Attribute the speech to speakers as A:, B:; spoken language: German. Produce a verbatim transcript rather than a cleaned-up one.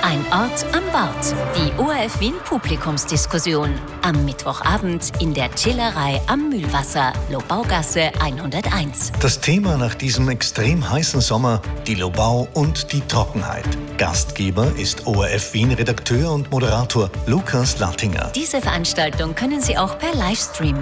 A: Ein Ort am Wart. Die O R F Wien Publikumsdiskussion. Am Mittwochabend in der Chillerei am Mühlwasser, Lobaugasse hunderteins.
B: Das Thema nach diesem extrem heißen Sommer: die Lobau und die Trockenheit. Gastgeber ist O R F Wien Redakteur und Moderator Lukas Lattinger.
A: Diese Veranstaltung können Sie auch per Livestream